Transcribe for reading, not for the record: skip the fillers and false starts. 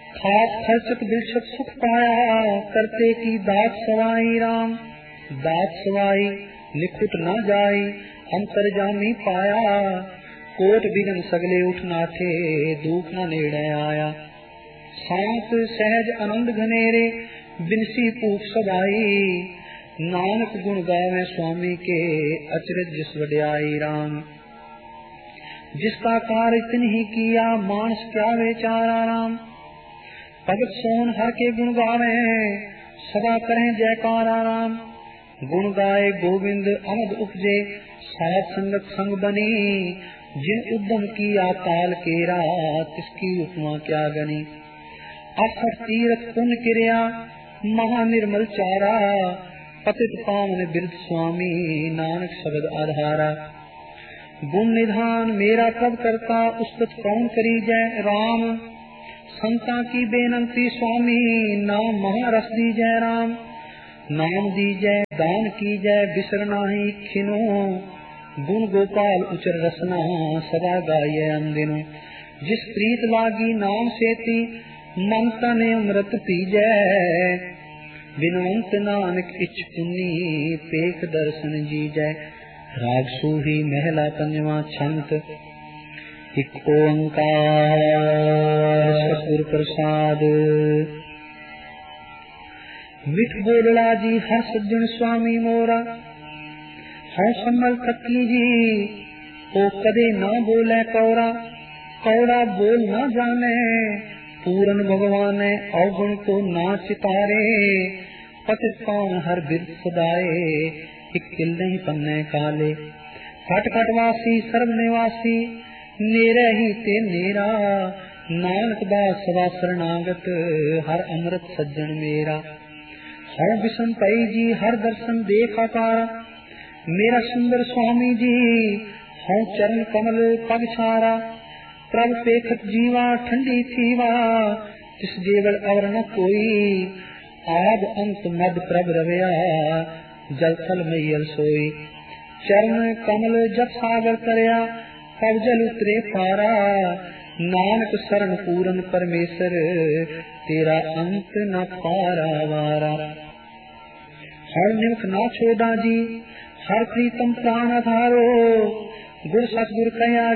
खास खर्चत बिलछत सुख पाया, करते की दात सवाई राम। दात सवाई निखुट न जाई, अंतर्जामी पाया। कोट बिगन सगले उठना थे, दुख न नेड़े आया। शांत सहज आनंद घनेरे, बिनसी पूछ सदाई। नानक गुण गावे स्वामी के, अचरज जिस वड्याई राम। जिसका कार्य तिन ही किया, मानस क्या बेचारा राम। भगत सोन हर के गुण गावे, सदा करें जयकारा राम। गुण गाए गोविंद अमद उपजे, साथ संगत संग बनी। जिन उद्यम किया काल केरा, तिसकी उपमा क्या गनी। अक्षर तीरथ पुण्य क्रिया, महानिर्मल चारा। पतित पावन बिरद स्वामी, नानक शब्द आधारा। गुण निधान मेरा कब करता, उस्तत कौन करी जय राम। संता की बेनंती स्वामी, नाम महारस दीजय राम। नाम दीजय दान कीजय, बिसर नाही खिनो। गुण गोपाल उचर रसना, सदा गाये अनदिनो। जिस प्रीत लागी नाम सेती, मन तन अमृत पीजय। बिनवंत नानक इच्छ पुन्नी, पेख दर्शन जीजय। राग सूही महला पंजवा छंत, एक ओंकार सतगुर प्रसाद। मिठ बोलड़ा जी हर सज्जन स्वामी मोरा, हर सम्मल थकी जी ओ कदे ना बोले कौरा। कौड़ा बोल ना जाने, पूरन भगवान अवगुण को ना चितारे। पतित पावन हर बिरद सदाए, एक किल नहीं पन्ने काले। खट खटवासी सर्व निवासी, नेरे ही ते नेरा। नानक दास सदा शरणागत, हर अमृत सज्जन मेरा। हर विषम पई जी हर दर्शन देखा पारा। मेरा सुंदर स्वामी जी हूँ चरण कमल पग छारा। प्रभ पेखत जीवा ठंडी थीवा, तिस देवल और न कोई। आद अंत मद प्रभ रवया, जल थल मैयल सोई। चरण कमल जब सागर करया, तब जल उतरे पारा। नानक शरण पूरन परमेश्वर, तेरा अंत न पारा वारा। हर निमख ना छोड़ा जी, हर प्रीतम प्राण आधारो। गुर सतगुर कया